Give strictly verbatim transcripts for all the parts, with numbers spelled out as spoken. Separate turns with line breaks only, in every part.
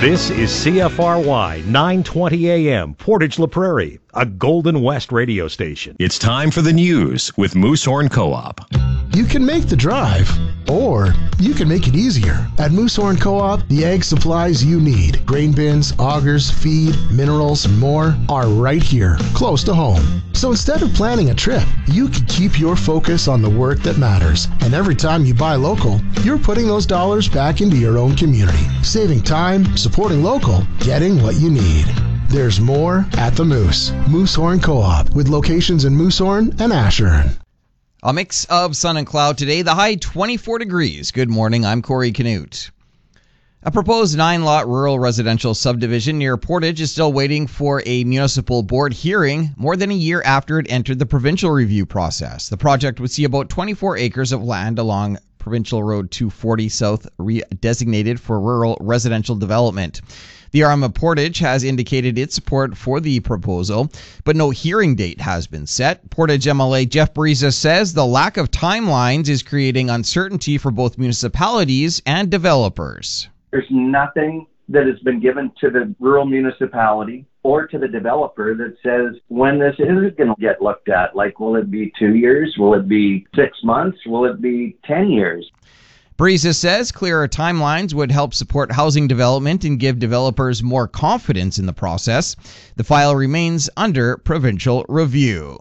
This is C F R Y nine twenty A M, Portage La Prairie, a Golden West radio station.
It's time for the news with Moosehorn Co-op.
You can make the drive, or you can make it easier. At Moosehorn Co-op, the ag supplies you need, grain bins, augers, feed, minerals, and more, are right here, close to home. So instead of planning a trip, you can keep your focus on the work that matters. And every time you buy local, you're putting those dollars back into your own community, saving time, supporting local, getting what you need. There's more at the Moose. Moosehorn Co-op, with locations in Moosehorn and Ashern.
A mix of sun and cloud today, the high twenty-four degrees. Good morning, I'm Corey Canute. A proposed nine-lot rural residential subdivision near Portage is still waiting for a municipal board hearing more than a year after it entered the provincial review process. The project would see about twenty-four acres of land along Provincial Road two forty South re-designated for rural residential development. The R M of Portage has indicated its support for the proposal, but no hearing date has been set. Portage M L A Jeff Bariza says the lack of timelines is creating uncertainty for both municipalities and developers.
There's nothing that has been given to the rural municipality or to the developer that says when this is going to get looked at. Like, will it be two years? Will it be six months? Will it be ten years?
Bariza says clearer timelines would help support housing development and give developers more confidence in the process. The file remains under provincial review.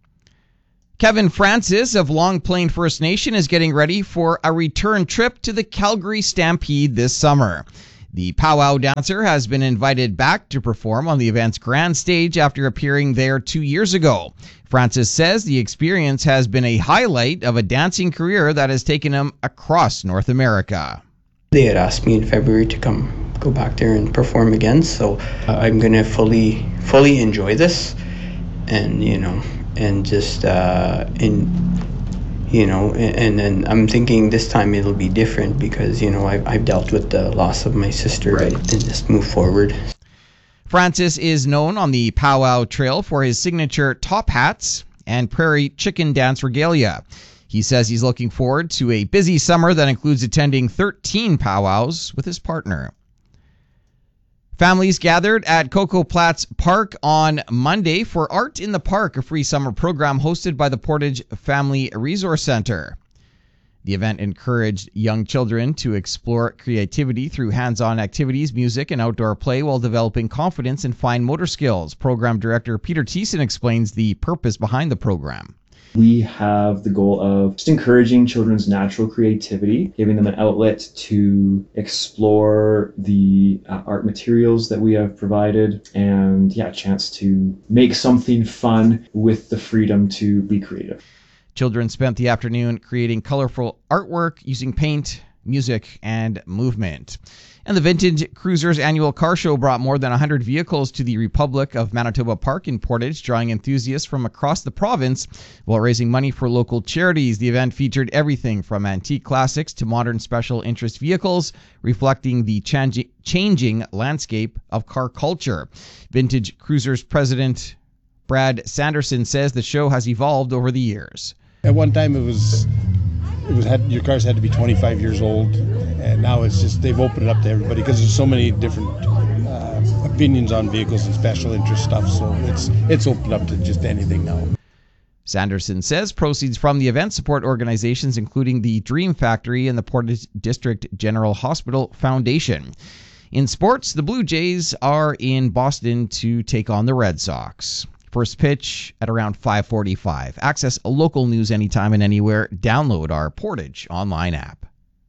Kevin Francis of Long Plain First Nation is getting ready for a return trip to the Calgary Stampede this summer. The powwow dancer has been invited back to perform on the event's grand stage after appearing there two years ago. Francis says the experience has been a highlight of a dancing career that has taken him across North America.
They had asked me in February to come go back there and perform again, so uh, I'm going to fully fully enjoy this, and you know, and just uh, in. You know, and then I'm thinking this time it'll be different because, you know, I've, I've dealt with the loss of my sister, right, and, and just move forward.
Francis is known on the Powwow Trail for his signature top hats and prairie chicken dance regalia. He says he's looking forward to a busy summer that includes attending thirteen powwows with his partner. Families gathered at Coco Platts Park on Monday for Art in the Park, a free summer program hosted by the Portage Family Resource Center. The event encouraged young children to explore creativity through hands-on activities, music, and outdoor play while developing confidence and fine motor skills. Program Director Peter Thiessen explains the purpose behind the program.
We have the goal of just encouraging children's natural creativity, giving them an outlet to explore the uh, art materials that we have provided, and yeah, a chance to make something fun with the freedom to be creative.
Children spent the afternoon creating colorful artwork using paint, music, and movement. And the Vintage Cruisers annual car show brought more than one hundred vehicles to the Republic of Manitoba Park in Portage, drawing enthusiasts from across the province while raising money for local charities. The event featured everything from antique classics to modern special interest vehicles, reflecting the change- changing landscape of car culture. Vintage Cruisers president Brad Sanderson says the show has evolved over the years.
At one time it was It was had your cars had to be twenty-five years old, and now it's just they've opened it up to everybody because there's so many different uh, opinions on vehicles and special interest stuff. So it's it's opened up to just anything now.
Sanderson says proceeds from the event support organizations including the Dream Factory and the Portage District General Hospital Foundation. In sports, the Blue Jays are in Boston to take on the Red Sox. First pitch at around five forty-five. Access local news anytime and anywhere. Download our Portage online app.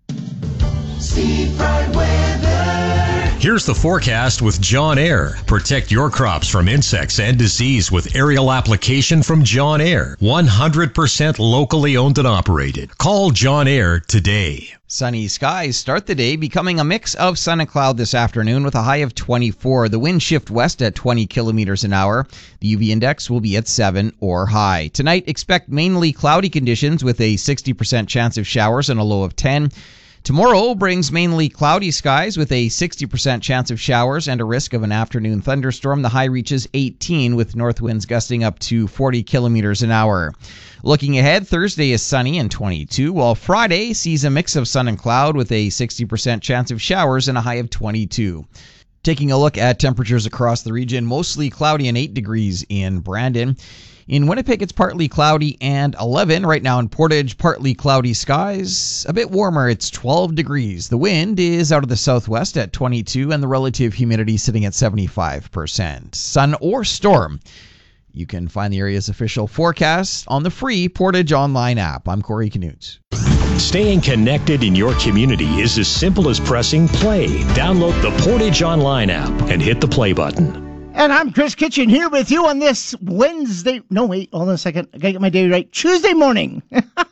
Seafront weather.
Here's the forecast with John Air. Protect your crops from insects and disease with aerial application from John Air. one hundred percent locally owned and operated. Call John Air today.
Sunny skies start the day, becoming a mix of sun and cloud this afternoon with a high of twenty-four. The wind shift west at twenty kilometers an hour. The U V index will be at seven or high. Tonight, expect mainly cloudy conditions with a sixty percent chance of showers and a low of ten. Tomorrow brings mainly cloudy skies with a sixty percent chance of showers and a risk of an afternoon thunderstorm. The high reaches eighteen with north winds gusting up to forty kilometers an hour. Looking ahead, Thursday is sunny and twenty-two, while Friday sees a mix of sun and cloud with a sixty percent chance of showers and a high of twenty-two. Taking a look at temperatures across the region, mostly cloudy and eight degrees in Brandon. In Winnipeg, it's partly cloudy and eleven. Right now in Portage, partly cloudy skies. A bit warmer, it's twelve degrees. The wind is out of the southwest at twenty-two, and the relative humidity sitting at seventy-five percent. Sun or storm? You can find the area's official forecast on the free Portage Online app. I'm Corey Canute.
Staying connected in your community is as simple as pressing play. Download the Portage Online app and hit the play button.
And I'm Chris Kitchen here with you on this Wednesday. No, wait, hold on a second. I gotta get my day right. Tuesday morning.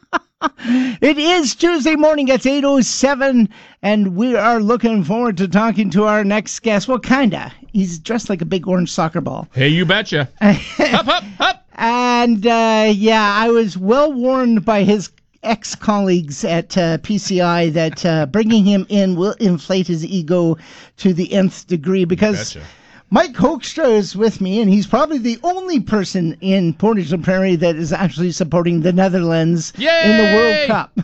It is Tuesday morning. It's eight oh seven, and we are looking forward to talking to our next guest. Well, kinda. He's dressed like a big orange soccer ball.
Hey, you betcha. Up, up, up.
And, uh, yeah, I was well warned by his ex-colleagues at uh, P C I that uh, bringing him in will inflate his ego to the nth degree, because
Betcha.
Mike Hoekstra is with me, and he's probably the only person in Portage La Prairie that is actually supporting the Netherlands
Yay!
in the World Cup.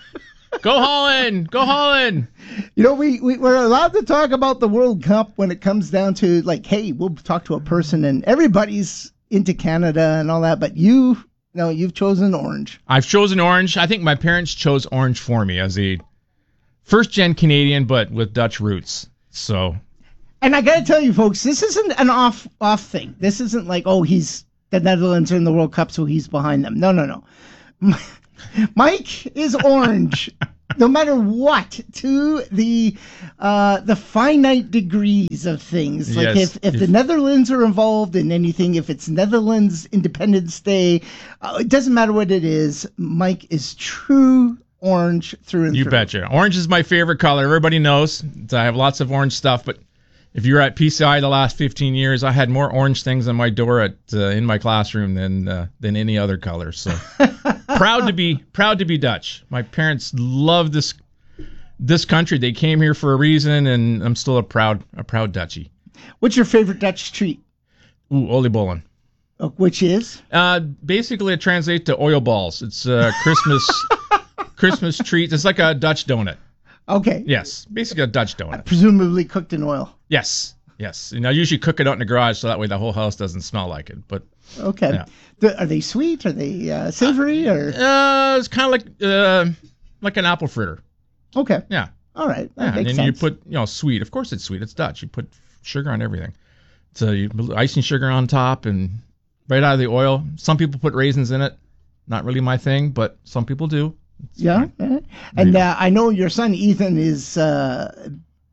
Go Holland! Go Holland!
You know, we, we, we're allowed to talk about the World Cup when it comes down to, like, hey, we'll talk to a person, and everybody's into Canada and all that, but you, no, you've chosen orange.
I've chosen orange. I think my parents chose orange for me as a first-gen Canadian, but with Dutch roots. So...
And I got to tell you, folks, this isn't an off off thing. This isn't like, oh, he's the Netherlands are in the World Cup, so he's behind them. No, no, no. Mike is orange, no matter what, to the uh, the finite degrees of things. Like
Yes.
if, if the Netherlands are involved in anything, if it's Netherlands Independence Day, uh, it doesn't matter what it is. Mike is true orange through and
You
through.
betcha. Orange is my favorite color. Everybody knows. I have lots of orange stuff, but if you're at P C I the last fifteen years, I had more orange things on my door at uh, in my classroom than uh, than any other color. So proud to be proud to be Dutch. My parents love this this country. They came here for a reason, and I'm still a proud a proud Dutchie.
What's your favorite Dutch treat?
Ooh, oliebollen.
Uh, which is?
Uh, basically, it translates to oil balls. It's a Christmas Christmas treat. It's like a Dutch donut.
Okay.
Yes, basically a Dutch donut.
Presumably cooked in oil.
Yes, yes. And I usually cook it out in the garage so that way the whole house doesn't smell like it. But
Okay.
yeah.
The, are they sweet? Are they uh, savory? Or
Uh, it's kind of like uh, like an apple fritter.
okay.
Yeah.
All right. That
Yeah. And
makes
then you
sense.
put, you know, sweet. Of course it's sweet. It's Dutch. You put sugar on everything. So you put icing sugar on top and right out of the oil. Some people put raisins in it. Not really my thing, but some people do. It's
yeah.
fine.
yeah. And uh, I know your son Ethan is uh,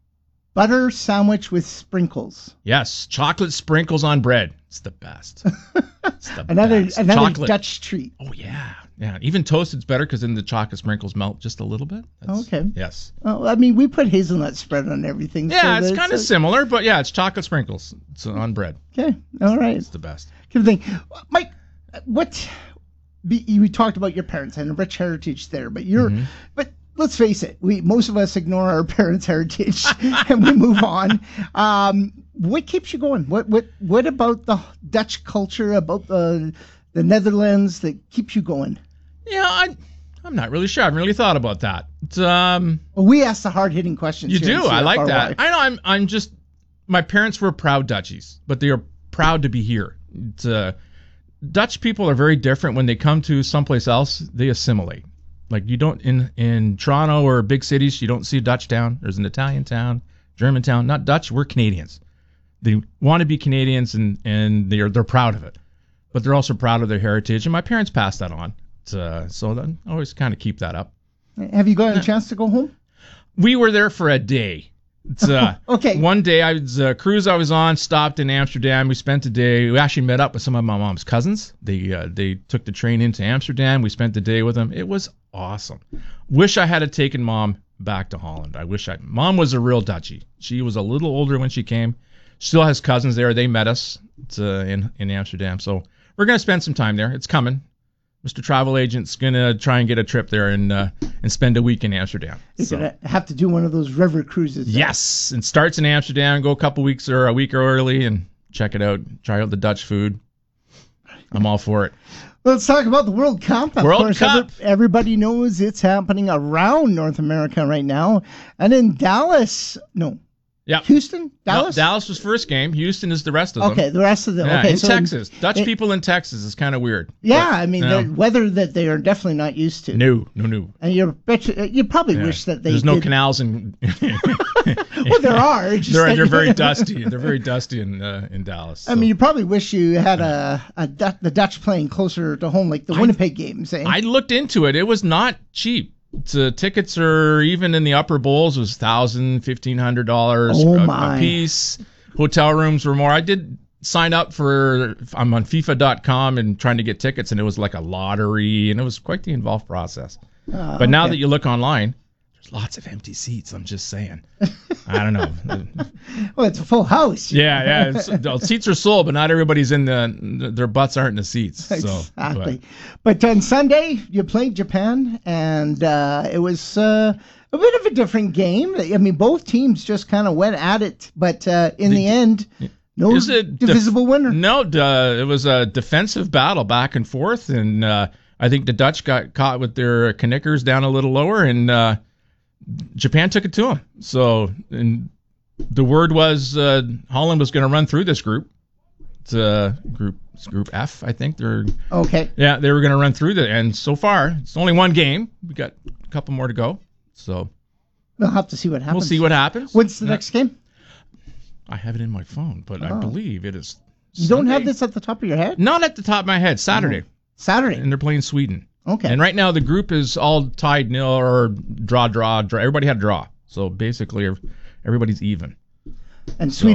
butter sandwich with sprinkles.
Yes. Chocolate sprinkles on bread. It's the best. It's the
Another
best.
another
Chocolate.
Dutch treat.
Oh, yeah. Yeah. Even toasted's better because then the chocolate sprinkles melt just a little bit. That's-
Okay.
Yes.
Oh, I mean, we put hazelnut spread on everything.
Yeah,
so
it's
that
kind of
a-
similar, but yeah, it's chocolate sprinkles. It's on bread.
Okay. All right.
It's the best.
Good thing. Mike, what be, you talked about your parents and a rich heritage there, but you're
Mhm.
but let's face it, we most of us ignore our parents' heritage and we move on. Um, what keeps you going? What what what about the Dutch culture, about the the Netherlands that keeps you going?
Yeah, I, I'm not really sure. I haven't really thought about that. It's, um,
Well, we ask the hard hitting questions.
you
here
do.
in
I like
C F R Y.
that. I know. I'm. I'm just. My parents were proud Dutchies, but they are proud to be here. It's, uh, Dutch people are very different. When they come to someplace else, they assimilate. Like you don't in in Toronto or big cities, you don't see a Dutch town. There's an Italian town, German town. Not Dutch. We're Canadians. They want to be Canadians, and and they're they're proud of it, but they're also proud of their heritage. And my parents passed that on. Uh, so then I always kind of keep that up.
Have you gotten a chance to go home?
We were there for a day. It's, uh,
Okay.
One day, I was uh, cruise I was on stopped in Amsterdam. We spent the day. We actually met up with some of my mom's cousins. They uh, they took the train into Amsterdam. We spent the day with them. It was awesome. Wish I had taken mom back to Holland. I wish I. Mom was a real Dutchie. She was a little older when she came. Still has cousins there. They met us uh, in in Amsterdam. So we're gonna spend some time there. It's coming. Mister Travel Agent's gonna try and get a trip there and uh, and spend a week in Amsterdam.
You're
So-
gonna have to do one of those river cruises. there.
Yes, it starts in Amsterdam. Go a couple weeks or a week early and check it out. Try out the Dutch food. I'm all for it.
Let's talk about the World Cup. Of
World
course,
Cup.
every- everybody knows it's happening around North America right now, and in Dallas. No,
Yeah.
Houston? Dallas?
No, Dallas was first game. Houston is the rest of them.
Okay, the rest of them.
Yeah,
okay,
in
so
Texas. Dutch
it,
people in Texas is kind of weird.
Yeah,
But,
I mean,
yeah.
the weather that they are definitely not used to.
No, no, no.
And you bet you, you probably
Yeah.
wish that they
There's no
did-
canals in.
Well, there are. it's just
they're
that-
they're very dusty. They're very dusty in uh, in Dallas.
I mean, you probably wish you had a, a Du- the Dutch playing closer to home, like the Winnipeg games. Eh?
I looked into it. It was not cheap. The tickets are even in the upper bowls was thousand, fifteen hundred dollars
Oh,
a,
my.
a piece. Hotel rooms were more. I did sign up for. I'm on FIFA dot com and trying to get tickets, and it was like a lottery, and it was quite the involved process.
Uh,
but now
okay.
that you look online, there's lots of empty seats. I'm just saying. I don't know.
Well, it's a full house.
Yeah, yeah. It's, the seats are sold, but not everybody's in the. Their butts aren't in the seats. So,
Exactly. But. on Sunday, you played Japan, and uh, it was uh, a bit of a different game. I mean, both teams just kind of went at it, but uh, in the, the end, no
Is it
divisible
def-
winner.
No, uh, it was a defensive battle back and forth, and uh, I think the Dutch got caught with their knickers down a little lower, and uh, Japan took it to them. So, and the word was uh, Holland was going to run through this group. It's uh, group it's Group F, I think. They're
Okay.
Yeah, they were going to run through the, and so far it's only one game. We got a couple more to go, so
We'll have to see what happens.
we'll see what happens.
When's the
Yeah.
next game?
I have it in my phone, but I
Oh.
believe it is.
You don't have
Sunday?
this at the top of your head?
Not at the top of my head. Saturday.
Saturday.
And they're playing Sweden.
Okay.
And right now the group is all tied nil or draw, draw, draw. Everybody had a draw. So basically everybody's even.
And Sweden